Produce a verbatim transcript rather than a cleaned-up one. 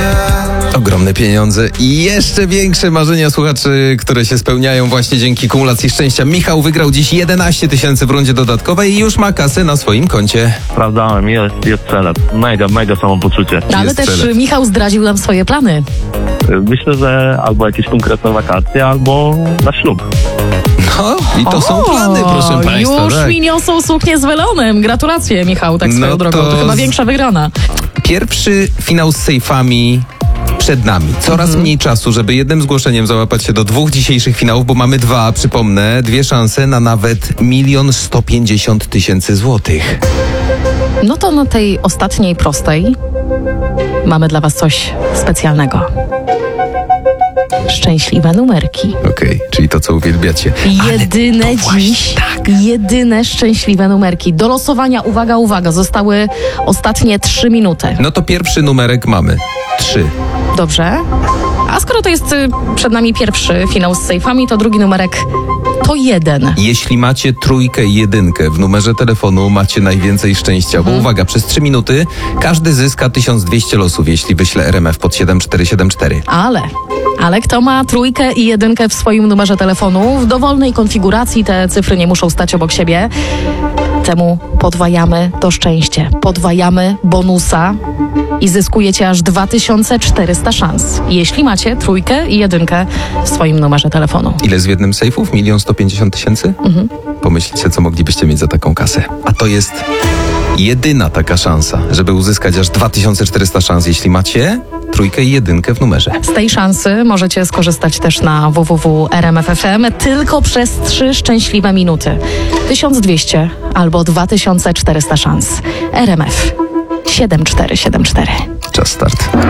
Ogromne pieniądze i jeszcze większe marzenia słuchaczy, które się spełniają właśnie dzięki kumulacji szczęścia. Michał wygrał dziś jedenaście tysięcy w rundzie dodatkowej i już ma kasę na swoim koncie. Sprawdzałem, jest, jest celeb. Mega, mega samopoczucie. Ale Jest też celeb. Michał zdradził nam swoje plany. Myślę, że albo jakieś konkretne wakacje, albo na ślub. No i to są plany, proszę państwa. Już tak. mi niosą suknię z welonem. Gratulacje, Michał, tak swoją No drogą. to To chyba z- większa wygrana. Pierwszy finał z sejfami przed nami. Coraz Mhm. mniej czasu, żeby jednym zgłoszeniem załapać się do dwóch dzisiejszych finałów, bo mamy dwa, przypomnę, dwie szanse na nawet milion sto pięćdziesiąt tysięcy złotych. No to na tej ostatniej prostej mamy dla was coś specjalnego. Szczęśliwe numerki. Okej, czyli to, co uwielbiacie. Jedyne Ale to właśnie dziś, tak. jedyne szczęśliwe numerki. Do losowania, uwaga, uwaga, zostały ostatnie trzy minuty. No to pierwszy numerek mamy. Trzy. Dobrze. A skoro to jest y, przed nami pierwszy finał z sejfami, to drugi numerek to jeden. Jeśli macie trójkę i jedynkę w numerze telefonu, macie najwięcej szczęścia, bo uwaga, przez trzy minuty każdy zyska tysiąc dwieście losów, jeśli wyśle R M F pod siedem cztery siedem cztery. Ale, ale kto ma trójkę i jedynkę w swoim numerze telefonu, w dowolnej konfiguracji, te cyfry nie muszą stać obok siebie, temu podwajamy to szczęście, podwajamy bonusa i zyskujecie aż dwa tysiące czterysta szans, jeśli macie trójkę i jedynkę w swoim numerze telefonu. Ile jest w jednym sejfów? milion sto pięćdziesiąt tysięcy? Mhm. Pomyślcie, co moglibyście mieć za taką kasę. A to jest jedyna taka szansa, żeby uzyskać aż dwa tysiące czterysta szans, jeśli macie trójkę i jedynkę w numerze. Z tej szansy możecie skorzystać też na w w w kropka r m f f m tylko przez trzy szczęśliwe minuty. tysiąc dwieście albo dwa tysiące czterysta szans. R M F siedem cztery siedem cztery. Czas start.